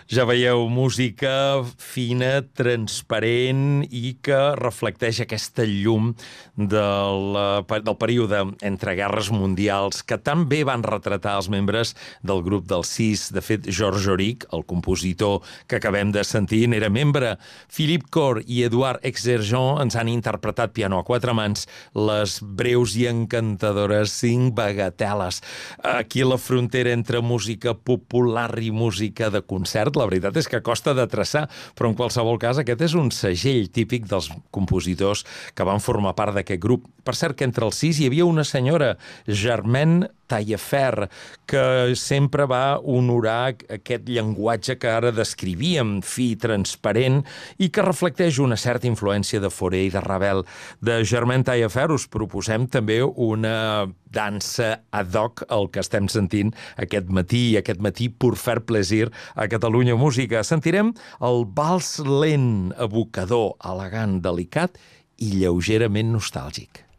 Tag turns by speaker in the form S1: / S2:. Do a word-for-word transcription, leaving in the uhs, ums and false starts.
S1: Ja veieu, música fina, transparent i que reflecteix aquesta llum del, del període entre guerres mundials que tan bé van retratar els membres del grup dels Sis. De fet, George Auric, el compositor que acabem de sentir, n'era membre. Philippe Cor i Edouard Exerjon ens han interpretat piano a quatre mans les breus i encantadores cinc bagateles. Aquí a la frontera entre música popular i música de concert, la veritat és que costa de traçar, però en qualsevol cas aquest és un segell típic dels compositors que van formar part d'aquest grup. Per cert que entre els sis hi havia una senyora, Germaine Taillefer, que sempre va honorar aquest llenguatge que ara descrivíem, fi, transparent, i que reflecteix una certa influència de Fauré i de Ravel. De Germaine Taillefer us proposem també una dansa ad hoc al que estem sentint aquest matí, aquest matí Pour faire plaisir a Catalunya Música. Sentirem el vals lent, evocador, elegant, delicat i lleugerament nostàlgic.